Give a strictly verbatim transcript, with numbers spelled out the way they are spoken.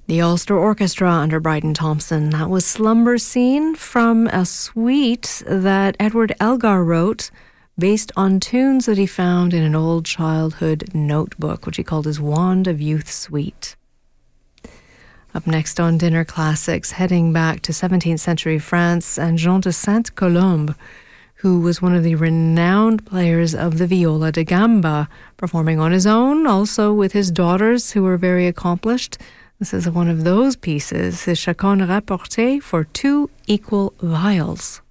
The Ulster Orchestra under Bryden Thompson. That was Slumber Scene from a suite that Edward Elgar wrote based on tunes that he found in an old childhood notebook, which he called his Wand of Youth Suite. Up next on Dinner Classics, heading back to seventeenth century France and Jean de Sainte-Colombe, who was one of the renowned players of the viola da gamba, performing on his own, also with his daughters, who were very accomplished. This is one of those pieces, his Chaconne Rapportée for two equal viols.